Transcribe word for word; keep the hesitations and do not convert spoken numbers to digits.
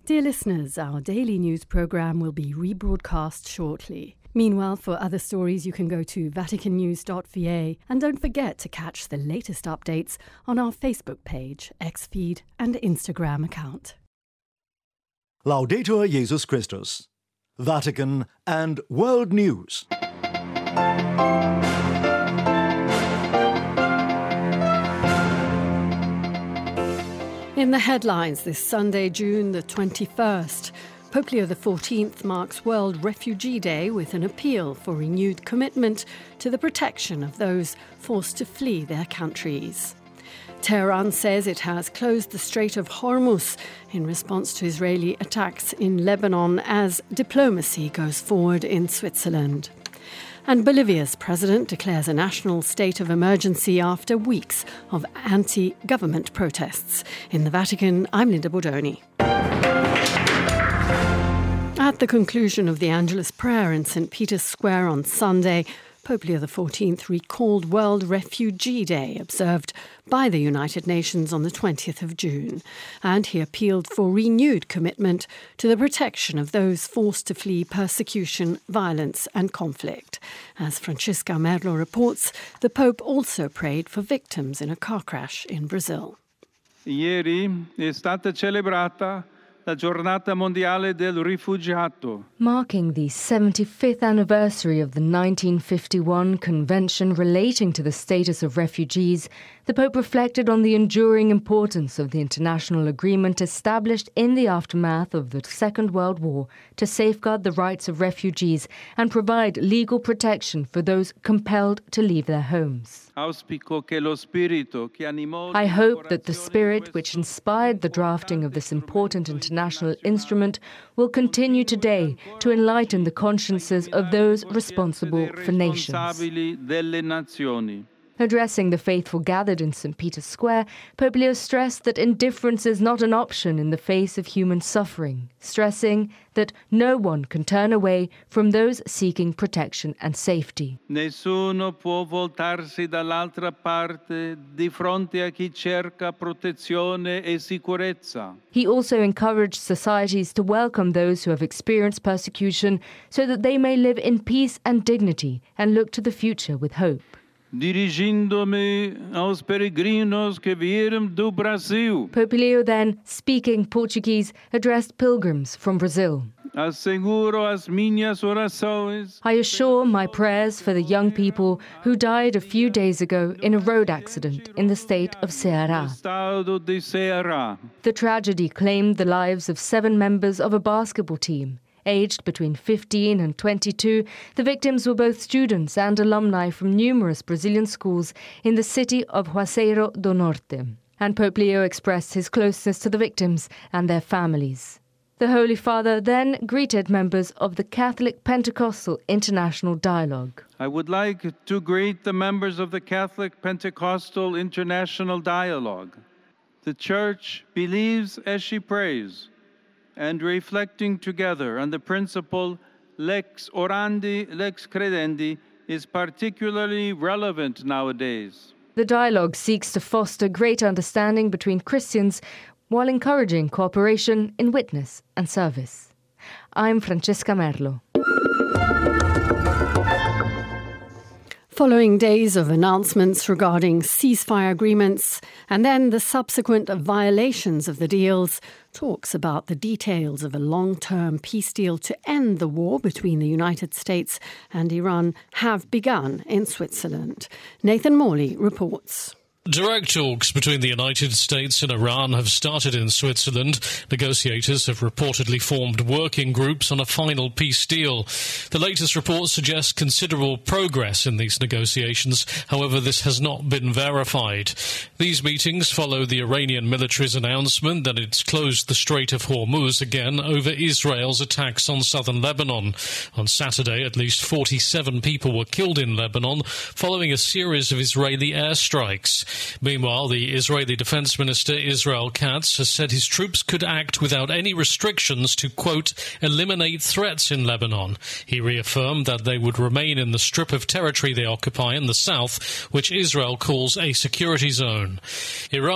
Dear listeners, our daily news programme will be rebroadcast shortly. Meanwhile, for other stories, you can go to vatican news dot v a and don't forget to catch the latest updates on our Facebook page, X-Feed and Instagram account. Laudetur Jesus Christus. Vatican and World News. In the headlines this Sunday, June the twenty-first, Pope Leo the fourteenth marks World Refugee Day with an appeal for renewed commitment to the protection of those forced to flee their countries. Tehran says it has closed the Strait of Hormuz in response to Israeli attacks in Lebanon as diplomacy goes forward in Switzerland. And Bolivia's president declares a national state of emergency after weeks of anti-government protests. In the Vatican, I'm Linda Bordoni. At the conclusion of the Angelus prayer in Saint Peter's Square on Sunday, Pope Leo the fourteenth recalled World Refugee Day, observed by the United Nations on the twentieth of June, and he appealed for renewed commitment to the protection of those forced to flee persecution, violence and conflict. As Francesca Merlo reports, the Pope also prayed for victims in a car crash in Brazil. Ieri è stata celebrata la Giornata Mondiale del Rifugiato. Marking the seventy-fifth anniversary of the nineteen fifty-one Convention relating to the status of refugees, the Pope reflected on the enduring importance of the international agreement established in the aftermath of the Second World War to safeguard the rights of refugees and provide legal protection for those compelled to leave their homes. I hope that the spirit which inspired the drafting of this important international instrument will continue today to enlighten the consciences of those responsible for nations. Addressing the faithful gathered in Saint Peter's Square, Pope Leo stressed that indifference is not an option in the face of human suffering, stressing that no one can turn away from those seeking protection and safety. Nessuno può voltarsi dall'altra parte di fronte a chi cerca protezione e sicurezza. He also encouraged societies to welcome those who have experienced persecution so that they may live in peace and dignity and look to the future with hope. Dirigindo-me aos peregrinos que vieram do Brasil. Pope Leo then, speaking Portuguese, addressed pilgrims from Brazil. Asseguro as minhas orações. I assure my prayers for the young people who died a few days ago in a road accident in the state of Ceará. The tragedy claimed the lives of seven members of a basketball team. Aged between fifteen and twenty-two, the victims were both students and alumni from numerous Brazilian schools in the city of Juazeiro do Norte. And Pope Leo expressed his closeness to the victims and their families. The Holy Father then greeted members of the Catholic Pentecostal International Dialogue. I would like to greet the members of the Catholic Pentecostal International Dialogue. The Church believes as she prays, and reflecting together on the principle lex orandi, lex credendi is particularly relevant nowadays. The dialogue seeks to foster greater understanding between Christians while encouraging cooperation in witness and service. I'm Francesca Merlo. Following days of announcements regarding ceasefire agreements and then the subsequent violations of the deals, talks about the details of a long-term peace deal to end the war between the United States and Iran have begun in Switzerland. Nathan Morley reports. Direct talks between the United States and Iran have started in Switzerland. Negotiators have reportedly formed working groups on a final peace deal. The latest reports suggest considerable progress in these negotiations. However, this has not been verified. These meetings follow the Iranian military's announcement that it's closed the Strait of Hormuz again over Israel's attacks on southern Lebanon. On Saturday, at least forty-seven people were killed in Lebanon following a series of Israeli airstrikes. Meanwhile, the Israeli Defense Minister Israel Katz has said his troops could act without any restrictions to, quote, eliminate threats in Lebanon. He reaffirmed that they would remain in the strip of territory they occupy in the south, which Israel calls a security zone. Iran